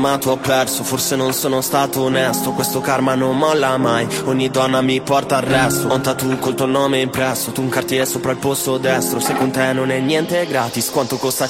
ma tu ho perso, forse non sono stato onesto. Questo karma non molla mai, ogni donna mi porta al resto. Ho un tattoo col tuo nome impresso, tu un cartiere sopra il posto destro. Se con te non è niente gratis, quanto costa